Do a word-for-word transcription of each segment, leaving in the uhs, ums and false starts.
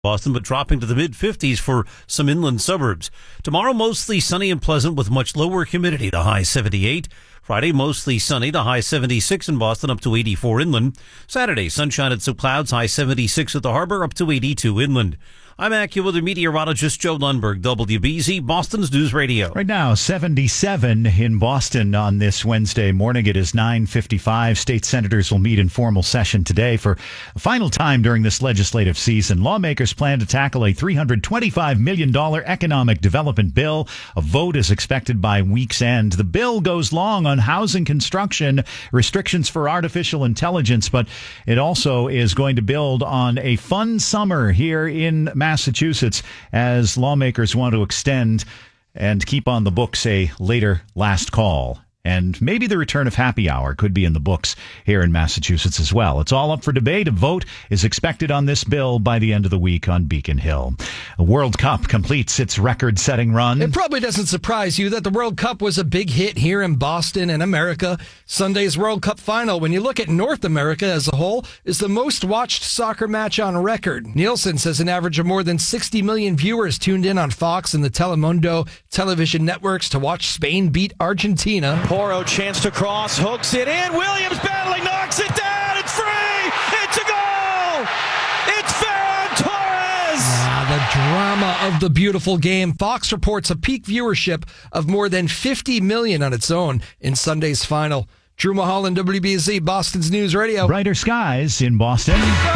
Boston, but dropping to the mid-fifties for some inland suburbs. Tomorrow, mostly sunny and pleasant with much lower humidity, the high seventy-eight. Friday, mostly sunny, the high seventy-six in Boston, up to eighty-four inland. Saturday, sunshine and some clouds, high seventy-six at the harbor, up to eighty-two inland. I'm AccuWeather meteorologist Joe Lundberg, W B Z, Boston's News Radio. Right now, seventy-seven in Boston on this Wednesday morning. It is nine fifty-five. State senators will meet in formal session today for a final time during this legislative season. Lawmakers plan to tackle a three hundred twenty-five million dollars economic development bill. A vote is expected by week's end. The bill goes long on housing construction, restrictions for artificial intelligence, but it also is going to build on a fun summer here in Massachusetts as lawmakers want to extend and keep on the books a later last call. And maybe the return of happy hour could be in the books here in Massachusetts as well. It's all up for debate. A vote is expected on this bill by the end of the week on Beacon Hill. The World Cup completes its record-setting run. It probably doesn't surprise you that the World Cup was a big hit here in Boston and America. Sunday's World Cup final, when you look at North America as a whole, is the most watched soccer match on record. Nielsen says an average of more than sixty million viewers tuned in on Fox and the Telemundo television networks to watch Spain beat Argentina. Poro chance to cross, hooks it in. Williams battling, knocks it down. It's free. It's a goal. It's Ferran Torres. Ah, the drama of the beautiful game. Fox reports a peak viewership of more than fifty million on its own in Sunday's final. Drew Mulholland, W B Z, Boston's News Radio. Brighter skies in Boston.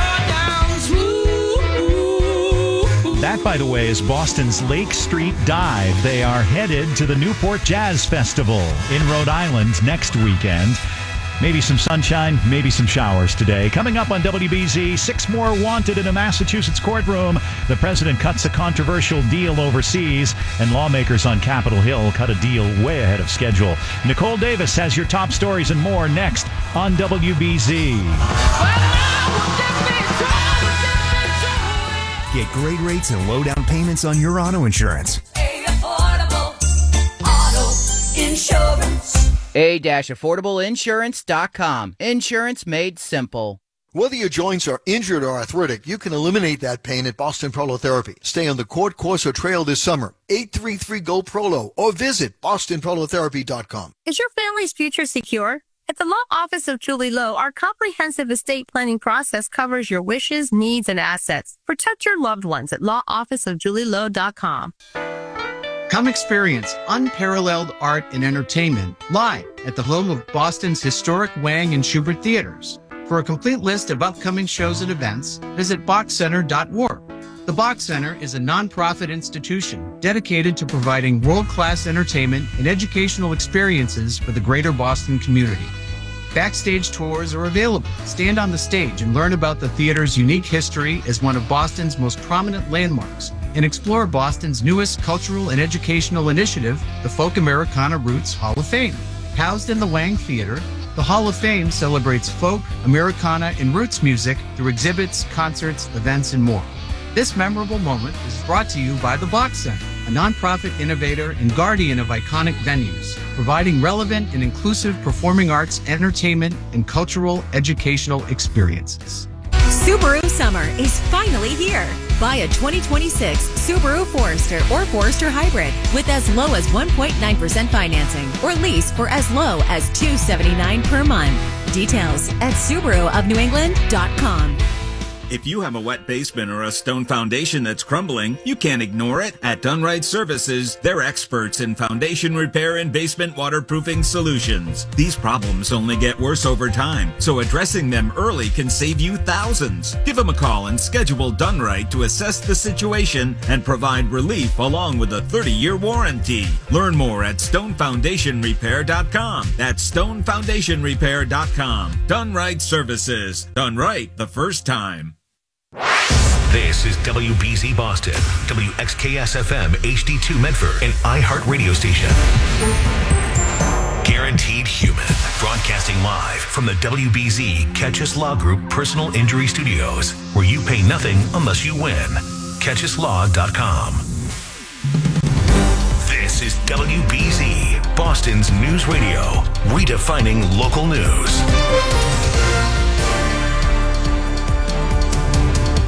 That, by the way, is Boston's Lake Street Dive. They are headed to the Newport Jazz Festival in Rhode Island next weekend. Maybe some sunshine, maybe some showers today. Coming up on W B Z, six more wanted in a Massachusetts courtroom. The president cuts a controversial deal overseas, and lawmakers on Capitol Hill cut a deal way ahead of schedule. Nicole Davis has your top stories and more next on W B Z. Get great rates and low down payments on your auto insurance. A affordable auto insurance. a dash affordable insurance dot com. Insurance made simple. Whether your joints are injured or arthritic, you can eliminate that pain at Boston Prolotherapy. Stay on the court course or trail this summer. eight three three, G O, PROLO or visit boston prolotherapy dot com. Is your family's future secure? At the Law Office of Julie Lowe, our comprehensive estate planning process covers your wishes, needs, and assets. Protect your loved ones at law office of julie lowe dot com. Come experience unparalleled art and entertainment live at the home of Boston's historic Wang and Schubert Theaters. For a complete list of upcoming shows and events, visit box center dot org. The Box Center is a nonprofit institution dedicated to providing world-class entertainment and educational experiences for the greater Boston community. Backstage tours are available. Stand on the stage and learn about the theater's unique history as one of Boston's most prominent landmarks, and explore Boston's newest cultural and educational initiative, the Folk Americana Roots Hall of Fame. Housed in the Wang Theater, the Hall of Fame celebrates folk, Americana, and roots music through exhibits, concerts, events, and more. This memorable moment is brought to you by the Box Center, a nonprofit innovator and guardian of iconic venues, providing relevant and inclusive performing arts, entertainment, and cultural educational experiences. Subaru summer is finally here. Buy a twenty twenty-six Subaru Forester or Forester Hybrid with as low as one point nine percent financing or lease for as low as two hundred seventy-nine dollars per month. Details at subaru of new england dot com. If you have a wet basement or a stone foundation that's crumbling, you can't ignore it. At Dunright Services, they're experts in foundation repair and basement waterproofing solutions. These problems only get worse over time, so addressing them early can save you thousands. Give them a call and schedule Dunright to assess the situation and provide relief along with a thirty-year warranty. Learn more at stone foundation repair dot com. That's stone foundation repair dot com. Dunright Services. Done right the first time. This is W B Z Boston, W X K S F M H D two Medford, an iHeart radio station. Guaranteed Human, broadcasting live from the W B Z Catch Us Law Group Personal Injury Studios, where you pay nothing unless you win. catch us law dot com. This is W B Z, Boston's news radio, redefining local news.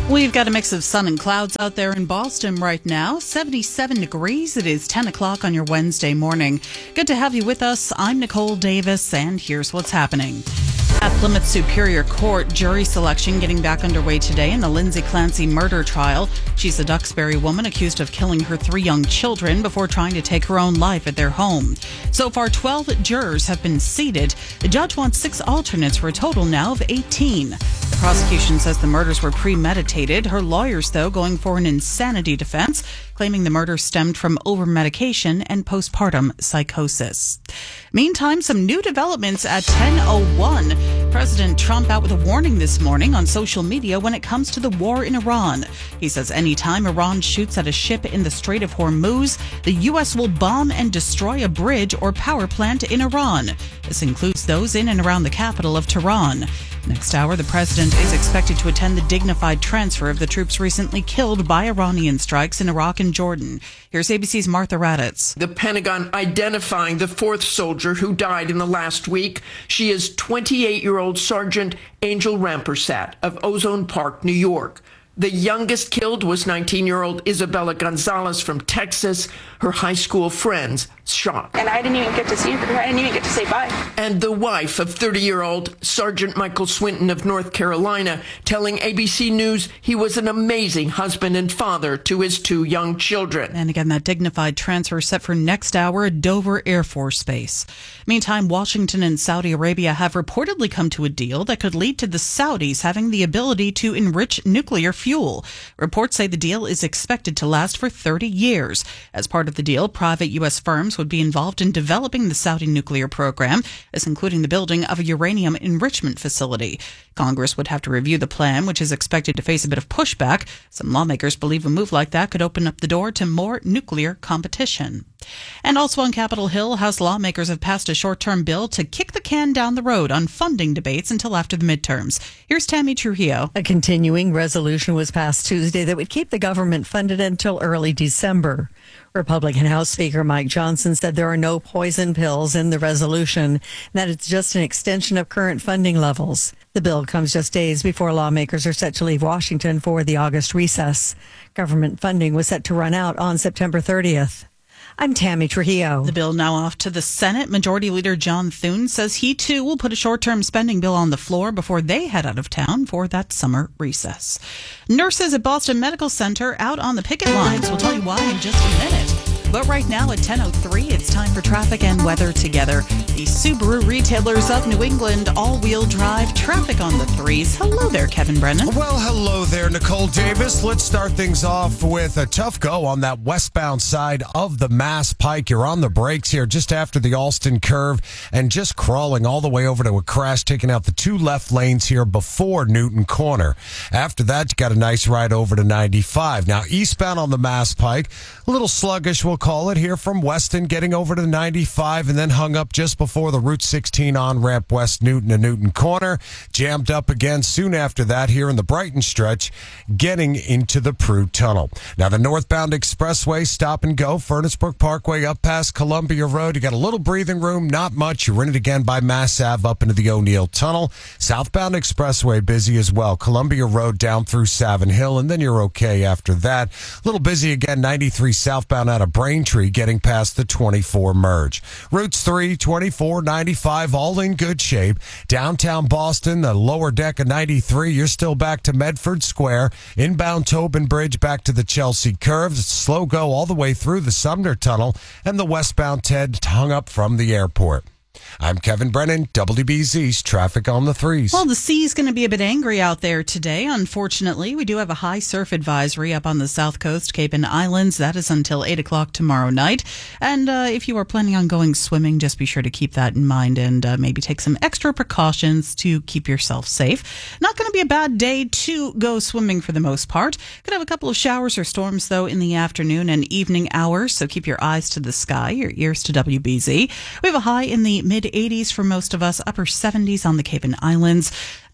We've got a mix of sun and clouds out there in Boston right now. seventy-seven degrees. It is ten o'clock on your Wednesday morning. Good to have you with us. I'm Nicole Davis, and here's what's happening. At Plymouth Superior Court, jury selection getting back underway today in the Lindsay Clancy murder trial. She's a Duxbury woman accused of killing her three young children before trying to take her own life at their home. So far, twelve jurors have been seated. The judge wants six alternates for a total now of eighteen. The prosecution says the murders were premeditated. Her lawyers, though, going for an insanity defense, claiming the murder stemmed from over-medication and postpartum psychosis. Meantime, some new developments at ten oh one. President Trump out with a warning this morning on social media when it comes to the war in Iran. He says anytime Iran shoots at a ship in the Strait of Hormuz, the U S will bomb and destroy a bridge or power plant in Iran. This includes those in and around the capital of Tehran. Next hour, the president is expected to attend the dignified transfer of the troops recently killed by Iranian strikes in Iraq and Jordan. Here's A B C's Martha Raddatz. The Pentagon identifying the fourth soldier who died in the last week. She is twenty-eight-year-old Sergeant Angel Rampersad of Ozone Park, New York. The youngest killed was nineteen-year-old Isabella Gonzalez from Texas. Her high school friends shot. And I didn't even get to see her. I didn't even get to say bye. And the wife of thirty-year-old Sergeant Michael Swinton of North Carolina telling A B C News he was an amazing husband and father to his two young children. And again, that dignified transfer set for next hour at Dover Air Force Base. Meantime, Washington and Saudi Arabia have reportedly come to a deal that could lead to the Saudis having the ability to enrich nuclear fuel. Reports say the deal is expected to last for thirty years. As part of the deal, private U S firms would be involved in developing the Saudi nuclear program, as including the building of a uranium enrichment facility. Congress would have to review the plan, which is expected to face a bit of pushback. Some lawmakers believe a move like that could open up the door to more nuclear competition. And also on Capitol Hill, House lawmakers have passed a short-term bill to kick the can down the road on funding debates until after the midterms. Here's Tammy Trujillo. A continuing resolution was passed Tuesday that would keep the government funded until early December. Republican House Speaker Mike Johnson said there are no poison pills in the resolution, and that it's just an extension of current funding levels. The bill comes just days before lawmakers are set to leave Washington for the August recess. Government funding was set to run out on September thirtieth. I'm Tammy Trujillo. The bill now off to the Senate. Majority Leader John Thune says he too will put a short-term spending bill on the floor before they head out of town for that summer recess. Nurses at Boston Medical Center out on the picket lines. We'll tell you why in just a minute. But right now at ten oh three, it's time for traffic and weather together. The Subaru retailers of New England, all-wheel drive, traffic on the threes. Hello there, Kevin Brennan. Well, hello there, Nicole Davis. Let's start things off with a tough go on that westbound side of the Mass Pike. You're on the brakes here just after the Alston curve and just crawling all the way over to a crash, taking out the two left lanes here before Newton Corner. After that, you got a nice ride over to ninety-five. Now, eastbound on the Mass Pike, a little sluggish, we'll call it, here from Weston, getting over to ninety-five and then hung up just before the Route sixteen on-ramp West Newton to Newton Corner. Jammed up again soon after that here in the Brighton stretch, getting into the Prue Tunnel. Now, the northbound expressway, stop and go, Furnace Brook Parkway up past Columbia Road. You got a little breathing room, not much. You're in it again by Mass Ave up into the O'Neill Tunnel. Southbound expressway busy as well. Columbia Road down through Savin Hill, and then you're okay after that. A little busy again, ninety-three southbound out of Braintree, getting past the twenty-four merge. Routes three, twenty-four, ninety-five, all in good shape. Downtown Boston, the lower deck of ninety-three, you're still back to Medford Square. Inbound Tobin Bridge back to the Chelsea Curve. Slow go all the way through the Sumner Tunnel, and the westbound Ted hung up from the airport. I'm Kevin Brennan, W B Z's Traffic on the Threes. Well, the sea's going to be a bit angry out there today. Unfortunately, we do have a high surf advisory up on the south coast, Cape and Islands. That is until eight o'clock tomorrow night. And uh, if you are planning on going swimming, just be sure to keep that in mind and uh, maybe take some extra precautions to keep yourself safe. Not going to be a bad day to go swimming for the most part. Could have a couple of showers or storms, though, in the afternoon and evening hours, so keep your eyes to the sky, your ears to W B Z. We have a high in the mid eighties for most of us, upper seventies on the Cape and Islands.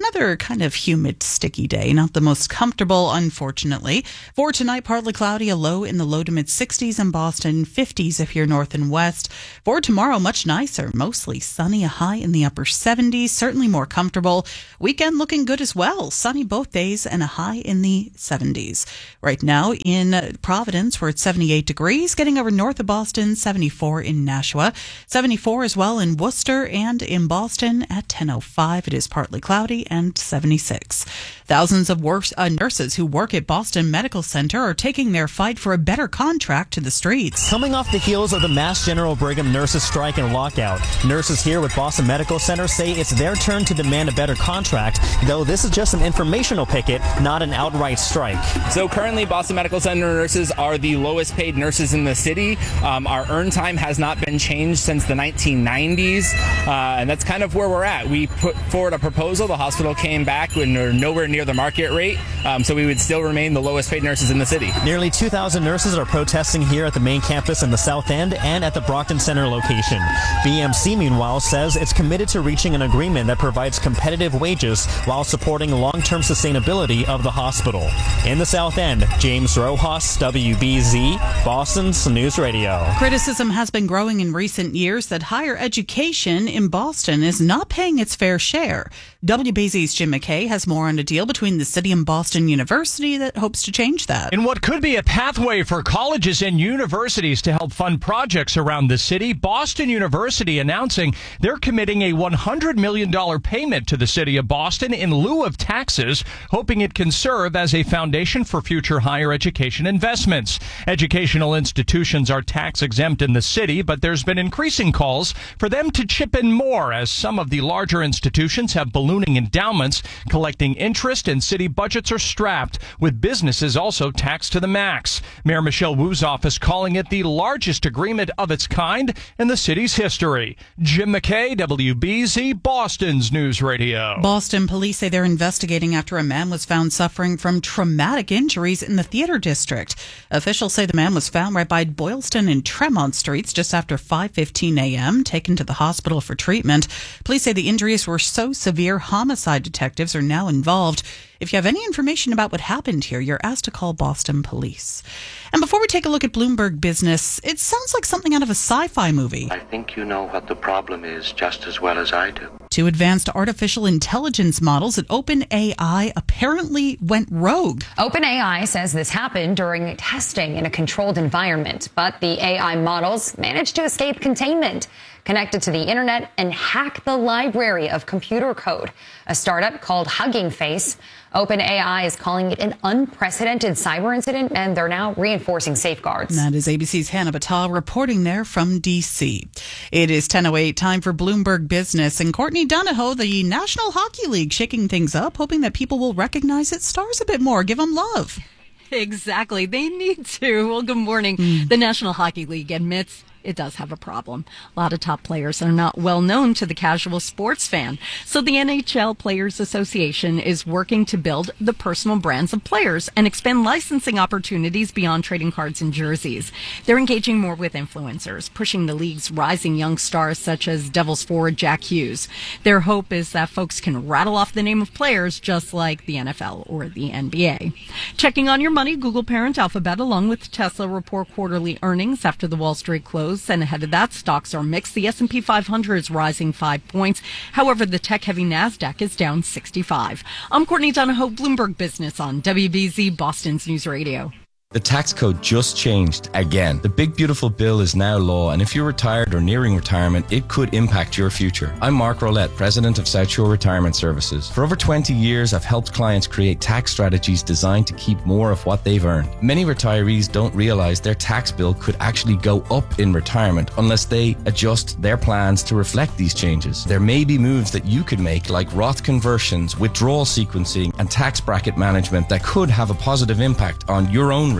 Another kind of humid, sticky day. Not the most comfortable, unfortunately. For tonight, partly cloudy, a low in the low to mid sixties in Boston, fifties if you're north and west. For tomorrow, much nicer, mostly sunny, a high in the upper seventies, certainly more comfortable. Weekend looking good as well. Sunny both days and a high in the seventies. Right now in Providence, we're at seventy-eight degrees, getting over north of Boston, seventy-four in Nashua, seventy-four as well in Worcester and in Boston at ten oh five. It is partly cloudy and seventy-six. Thousands of work, uh, nurses who work at Boston Medical Center are taking their fight for a better contract to the streets. Coming off the heels of the Mass General Brigham nurses strike and lockout, nurses here with Boston Medical Center say it's their turn to demand a better contract, though this is just an informational picket, not an outright strike. So currently, Boston Medical Center nurses are the lowest paid nurses in the city. Um, our earn time has not been changed since the nineteen nineties, uh, and that's kind of where we're at. We put forward a proposal. The hospital came back when we're nowhere near the market rate, um, so we would still remain the lowest paid nurses in the city. Nearly two thousand nurses are protesting here at the main campus in the South End and at the Brockton Center location. B M C, meanwhile, says it's committed to reaching an agreement that provides competitive wages while supporting long-term sustainability of the hospital. In the South End, James Rojas, W B Z, Boston's News Radio. Criticism has been growing in recent years that higher education in Boston is not paying its fair share. W B Z's Jim McKay has more on a deal between the city and Boston University that hopes to change that. In what could be a pathway for colleges and universities to help fund projects around the city, Boston University announcing they're committing a one hundred million dollars payment to the city of Boston in lieu of taxes, hoping it can serve as a foundation for future higher education investments. Educational institutions are tax exempt in the city, but there's been increasing calls for them to chip in more as some of the larger institutions have ballooning endowments collecting interest and city budgets are strapped, with businesses also taxed to the max. Mayor Michelle Wu's office calling it the largest agreement of its kind in the city's history. Jim McKay, W B Z, Boston's News Radio. Boston police say they're investigating after a man was found suffering from traumatic injuries in the theater district. Officials say the man was found right by Boylston and Tremont Streets just after five fifteen a.m., taken to the hospital for treatment. Police say the injuries were so severe, homicide detectives are now involved. If you have any information about what happened here, you're asked to call Boston Police. And before we take a look at Bloomberg Business, it sounds like something out of a sci-fi movie. I think you know what the problem is just as well as I do. Two advanced artificial intelligence models at OpenAI apparently went rogue. OpenAI says this happened during testing in a controlled environment, but the A I models managed to escape containment, connected to the internet, and hack the library of computer code. A startup called Hugging Face. OpenAI is calling it an unprecedented cyber incident, and they're now reinforcing safeguards. That is A B C's Hannah Batal reporting there from D C. It is ten oh eight, time for Bloomberg Business. And Courtney Donahoe, the National Hockey League, shaking things up, hoping that people will recognize its stars a bit more, give them love. Exactly. They need to. Well, good morning. Mm. The National Hockey League admits it does have a problem. A lot of top players are not well known to the casual sports fan. So the N H L Players Association is working to build the personal brands of players and expand licensing opportunities beyond trading cards and jerseys. They're engaging more with influencers, pushing the league's rising young stars such as Devils forward Jack Hughes. Their hope is that folks can rattle off the name of players just like the N F L or the N B A. Checking on your money, Google parent Alphabet along with Tesla report quarterly earnings after the Wall Street close. And ahead of that, stocks are mixed. The S and P five hundred is rising five points. However, the tech-heavy NASDAQ is down sixty-five. I'm Courtney Donahoe, Bloomberg Business on W B Z, Boston's News Radio. The tax code just changed again. The big beautiful bill is now law, and if you're retired or nearing retirement, it could impact your future. I'm Mark Rolette, president of South Shore Retirement Services. For over twenty years, I've helped clients create tax strategies designed to keep more of what they've earned. Many retirees don't realize their tax bill could actually go up in retirement unless they adjust their plans to reflect these changes. There may be moves that you could make, like Roth conversions, withdrawal sequencing, and tax bracket management that could have a positive impact on your own retirement.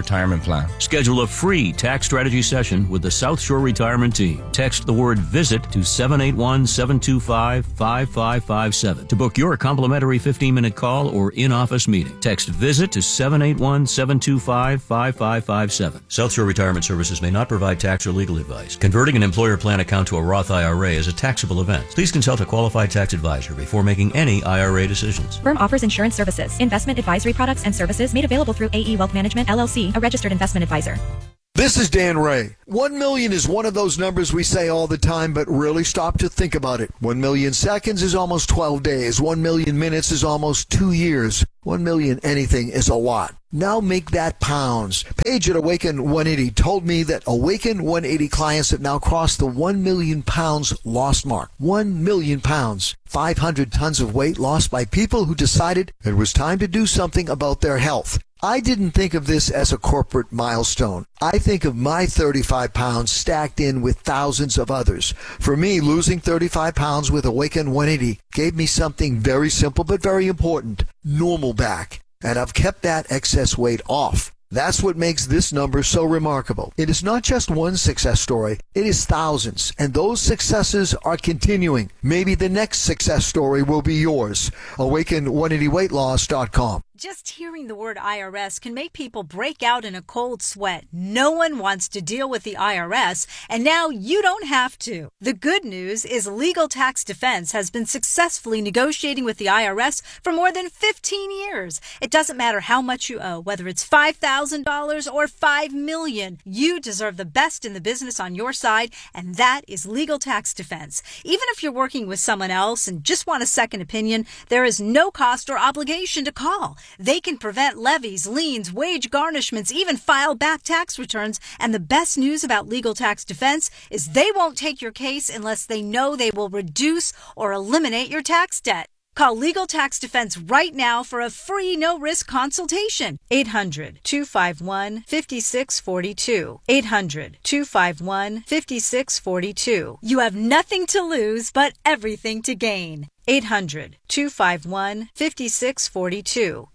retirement plan. Schedule a free tax strategy session with the South Shore Retirement Team. Text the word VISIT to seven eight one, seven two five, five five five seven to book your complimentary fifteen-minute call or in-office meeting. Text VISIT to seven eight one, seven two five, five five five seven. South Shore Retirement Services may not provide tax or legal advice. Converting an employer plan account to a Roth I R A is a taxable event. Please consult a qualified tax advisor before making any I R A decisions. Firm offers insurance services, investment advisory products and services made available through A E Wealth Management, L L C, a registered investment advisor. This is Dan Ray. One million is one of those numbers we say all the time, but really stop to think about it. One million seconds is almost twelve days. One million minutes is almost two years. One million anything is a lot. Now make that pounds. Paige at Awaken one eighty told me that Awaken one eighty clients have now crossed the one million pounds lost mark. one million pounds. five hundred tons of weight lost by people who decided it was time to do something about their health. I didn't think of this as a corporate milestone. I think of my thirty-five pounds stacked in with thousands of others. For me, losing thirty-five pounds with Awaken one eighty gave me something very simple but very important, normal back. And I've kept that excess weight off. That's what makes this number so remarkable. It is not just one success story, it is thousands, and those successes are continuing. Maybe the next success story will be yours. Awaken one eighty weight loss dot com. Just hearing the word I R S can make people break out in a cold sweat. No one wants to deal with the I R S, and now you don't have to. The good news is Legal Tax Defense has been successfully negotiating with the I R S for more than fifteen years. It doesn't matter how much you owe, whether it's five thousand dollars or five million dollars. You deserve the best in the business on your side, and that is Legal Tax Defense. Even if you're working with someone else and just want a second opinion, there is no cost or obligation to call. They can prevent levies, liens, wage garnishments, even file back tax returns. And the best news about Legal Tax Defense is they won't take your case unless they know they will reduce or eliminate your tax debt. Call Legal Tax Defense right now for a free no-risk consultation. eight hundred, two five one, five six four two. eight hundred, two five one, five six four two. You have nothing to lose but everything to gain. eight hundred, two five one, five six four two.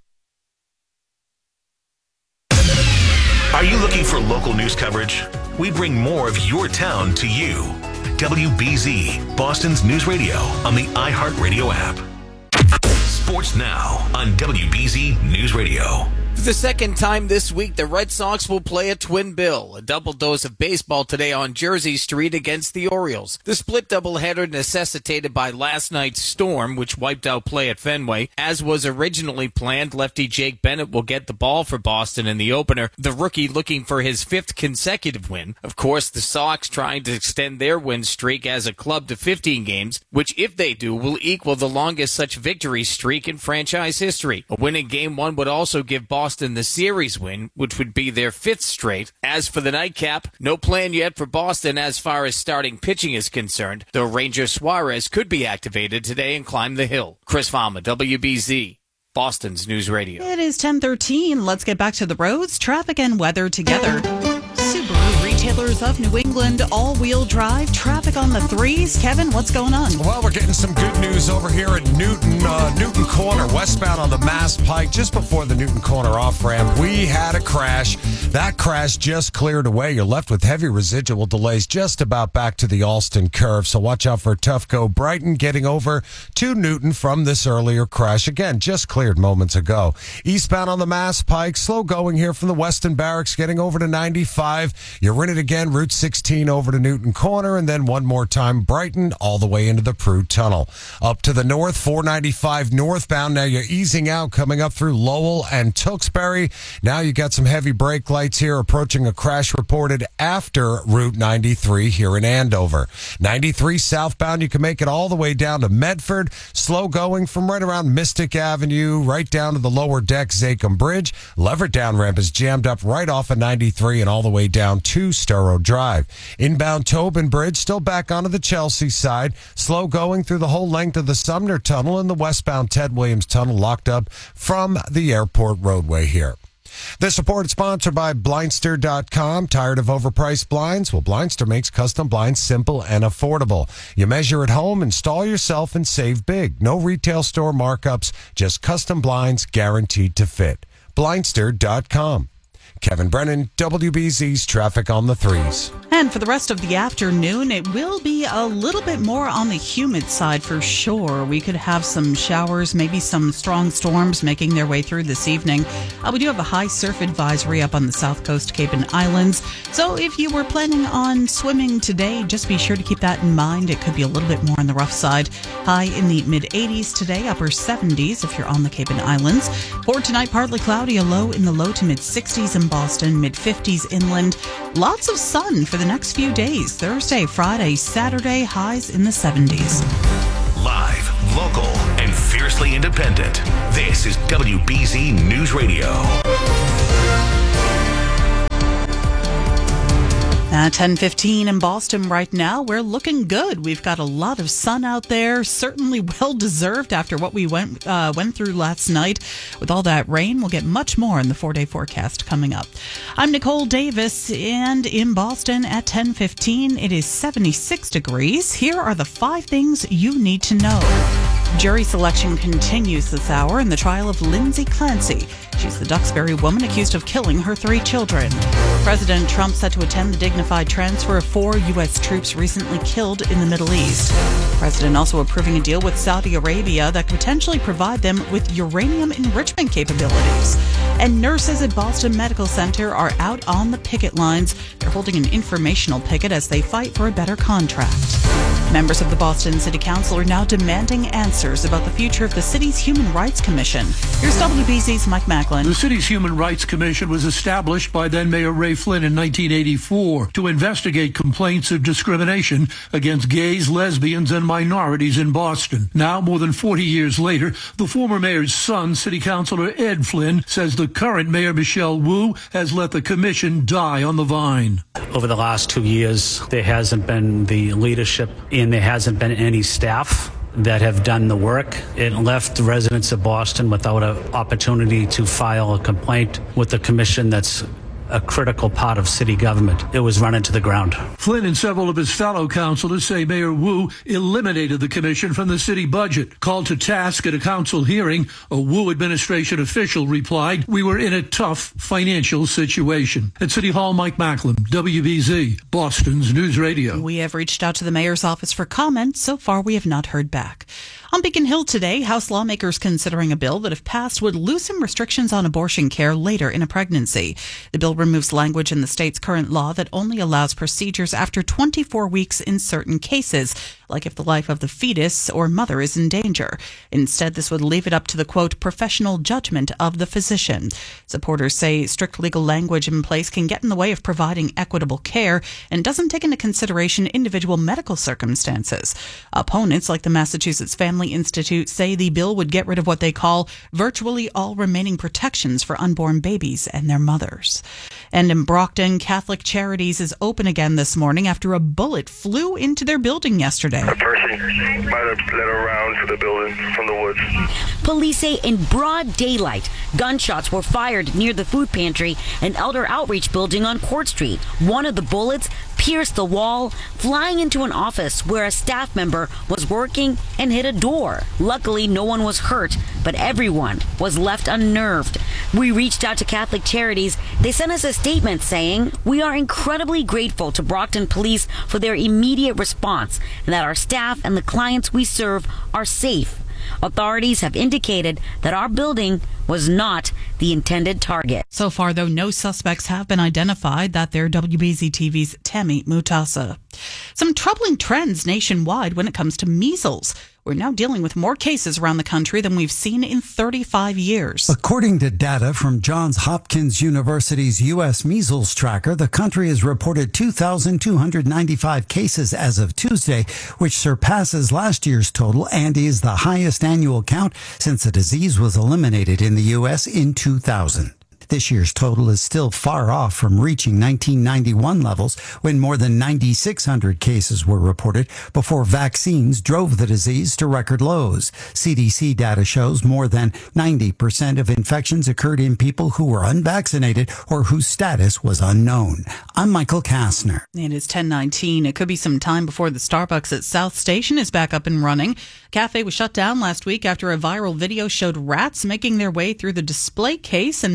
Are you looking for local news coverage? We bring more of your town to you. W B Z, Boston's news radio on the iHeartRadio app. Sports Now on W B Z News Radio. For the second time this week, the Red Sox will play a twin bill, a double dose of baseball today on Jersey Street against the Orioles. The split doubleheader necessitated by last night's storm, which wiped out play at Fenway. As was originally planned, lefty Jake Bennett will get the ball for Boston in the opener, the rookie looking for his fifth consecutive win. Of course, the Sox trying to extend their win streak as a club to fifteen games, which if they do will equal the longest such victory streak in franchise history. A win in game one would also give Boston Boston the series win, which would be their fifth straight. As for the nightcap, no plan yet for Boston as far as starting pitching is concerned, though Ranger Suarez could be activated today and climb the hill. Chris Farmer, W B Z, Boston's News Radio. It is ten thirteen. Let's get back to the roads, traffic, and weather together. Subaru Retailers of New England, all-wheel drive, traffic on the threes. Kevin, what's going on? Well, we're getting some good news over here at Newton, uh, Newton Corner, westbound on the Mass Pike, just before the Newton Corner off-ramp. We had a crash. That crash just cleared away. You're left with heavy residual delays just about back to the Alston curve, so watch out for a tough go. Brighton getting over to Newton from this earlier crash. Again, just cleared moments ago. Eastbound on the Mass Pike, slow going here from the Weston Barracks, getting over to ninety-five. You're in it again, Route sixteen over to Newton Corner, and then one more time, Brighton, all the way into the Prue Tunnel. Up to the north, four ninety-five northbound. Now you're easing out, coming up through Lowell and Tewksbury. Now you got some heavy brake lights here, approaching a crash reported after Route ninety-three here in Andover. ninety-three southbound, you can make it all the way down to Medford. Slow going from right around Mystic Avenue, right down to the lower deck, Zachem Bridge. Lever down ramp is jammed up right off of ninety-three and all the way down to Storrow Drive. Inbound Tobin Bridge still back onto the Chelsea side. Slow going through the whole length of the Sumner Tunnel and the westbound Ted Williams Tunnel locked up from the airport roadway here. This report is sponsored by Blindster dot com. Tired of overpriced blinds? Well, Blindster makes custom blinds simple and affordable. You measure at home, install yourself, and save big. No retail store markups, just custom blinds guaranteed to fit. Blindster dot com. Kevin Brennan, W B Z's Traffic on the Threes. And for the rest of the afternoon, it will be a little bit more on the humid side for sure. We could have some showers, maybe some strong storms making their way through this evening. Uh, we do have a high surf advisory up on the south coast Cape and Islands. So if you were planning on swimming today, just be sure to keep that in mind. It could be a little bit more on the rough side. High in the mid eighties today, upper seventies if you're on the Cape and Islands. For tonight, partly cloudy, a low in the low to mid sixties in Boston, mid fifties inland. Lots of sun for the next few days. Thursday, Friday, Saturday, highs in the seventies. Live, local, and fiercely independent. This is W B Z News Radio. At ten fifteen in Boston right now, we're looking good. We've got a lot of sun out there, certainly well-deserved after what we went uh, went through last night. With all that rain, we'll get much more in the four-day forecast coming up. I'm Nicole Davis, and in Boston at ten fifteen, it is seventy-six degrees. Here are the five things you need to know. Jury selection continues this hour in the trial of Lindsay Clancy. She's the Duxbury woman accused of killing her three children. President Trump set to attend the dignified transfer of four U S troops recently killed in the Middle East. The president also approving a deal with Saudi Arabia that could potentially provide them with uranium enrichment capabilities. And nurses at Boston Medical Center are out on the picket lines. They're holding an informational picket as they fight for a better contract. Members of the Boston City Council are now demanding answers about the future of the city's Human Rights Commission. Here's W B Z's Mike Macklin. The city's Human Rights Commission was established by then Mayor Ray Flynn in nineteen eighty-four to investigate complaints of discrimination against gays, lesbians, and minorities in Boston. Now, more than forty years later, the former mayor's son, City Councilor Ed Flynn, says the current Mayor Michelle Wu has let the commission die on the vine. Over the last two years, there hasn't been the leadership and there hasn't been any staff that have done the work. It left the residents of Boston without an opportunity to file a complaint with the commission that's a critical part of city government. It was run into the ground. Flynn and several of his fellow councilors say Mayor Wu eliminated the commission from the city budget. Called to task at a council hearing, a Wu administration official replied, "We were in a tough financial situation." At City Hall, Mike Macklin, W B Z, Boston's News Radio. We have reached out to the mayor's office for comment. So far, we have not heard back. On Beacon Hill today, House lawmakers considering a bill that, if passed, would loosen restrictions on abortion care later in a pregnancy. The bill removes language in the state's current law that only allows procedures after twenty-four weeks in certain cases, like if the life of the fetus or mother is in danger. Instead, this would leave it up to the, quote, professional judgment of the physician. Supporters say strict legal language in place can get in the way of providing equitable care and doesn't take into consideration individual medical circumstances. Opponents, like the Massachusetts Family Institute, say the bill would get rid of what they call virtually all remaining protections for unborn babies and their mothers. And in Brockton, Catholic Charities is open again this morning after a bullet flew into their building yesterday. A person might have led around to the building from the woods. Police say in broad daylight, gunshots were fired near the food pantry and Elder Outreach building on Court Street. One of the bullets pierced the wall, flying into an office where a staff member was working and hit a door. Luckily, no one was hurt, but everyone was left unnerved. We reached out to Catholic Charities. They sent us a statement saying, "We are incredibly grateful to Brockton Police for their immediate response and that our staff and the clients we serve are safe. Authorities have indicated that our building was not the intended target." So far, though, no suspects have been identified. That they're W B Z T V's Tammy Mutasa. Some troubling trends nationwide when it comes to measles. We're now dealing with more cases around the country than we've seen in thirty-five years. According to data from Johns Hopkins University's U S Measles Tracker, the country has reported two thousand two hundred ninety-five cases as of Tuesday, which surpasses last year's total and is the highest annual count since the disease was eliminated in the U S in two thousand. This year's total is still far off from reaching nineteen ninety-one levels when more than nine thousand six hundred cases were reported before vaccines drove the disease to record lows. C D C data shows more than ninety percent of infections occurred in people who were unvaccinated or whose status was unknown. I'm Michael Kastner. It is ten nineteen. It could be some time before the Starbucks at South Station is back up and running. Cafe was shut down last week after a viral video showed rats making their way through the display case and munching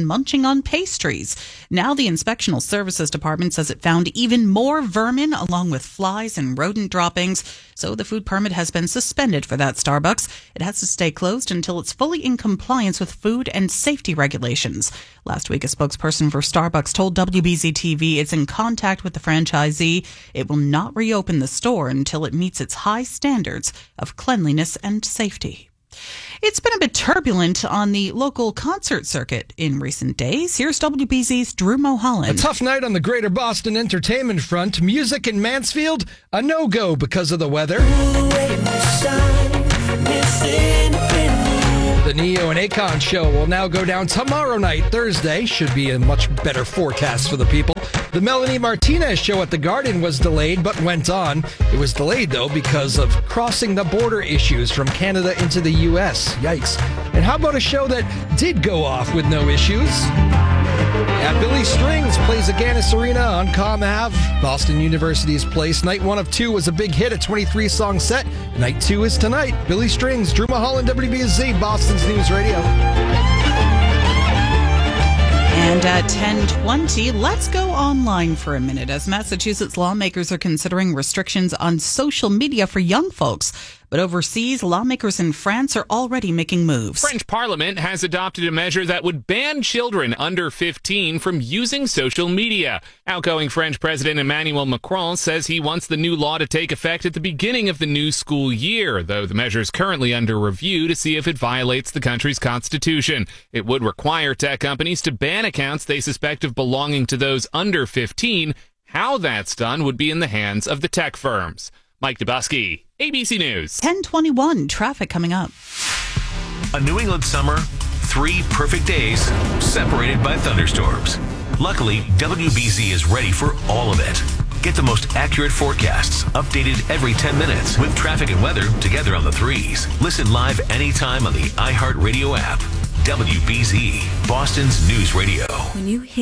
testing on pastries. Now the Inspectional Services Department says it found even more vermin along with flies and rodent droppings. So the food permit has been suspended for that Starbucks. It has to stay closed until it's fully in compliance with food and safety regulations. Last week, a spokesperson for Starbucks told W B Z T V it's in contact with the franchisee. It will not reopen the store until it meets its high standards of cleanliness and safety. It's been a bit turbulent on the local concert circuit in recent days. Here's W B Z's Drew Mulholland. A tough night on the greater Boston entertainment front. Music in Mansfield, a no-go because of the weather. The Neo and Akon show will now go down tomorrow night, Thursday. Should be a much better forecast for the people. The Melanie Martinez show at the Garden was delayed, but went on. It was delayed, though, because of crossing the border issues from Canada into the U S. Yikes. And how about a show that did go off with no issues? At Billy Strings plays Agganis Arena on Comm Ave, Boston University's place. Night one of two was a big hit, a twenty-three song set. Night two is tonight. Billy Strings, Drew Mulholland, W B Z, Boston's News Radio. And at ten twenty, let's go online for a minute as Massachusetts lawmakers are considering restrictions on social media for young folks. But overseas, lawmakers in France are already making moves. French Parliament has adopted a measure that would ban children under fifteen from using social media. Outgoing French President Emmanuel Macron says he wants the new law to take effect at the beginning of the new school year, though the measure is currently under review to see if it violates the country's constitution. It would require tech companies to ban accounts they suspect of belonging to those under fifteen. How that's done would be in the hands of the tech firms. Mike Dubusky, A B C News. ten twenty-one, traffic coming up. A New England summer, three perfect days separated by thunderstorms. Luckily, W B Z is ready for all of it. Get the most accurate forecasts, updated every ten minutes, with traffic and weather together on the threes. Listen live anytime on the iHeartRadio app. W B Z, Boston's News Radio. When you hit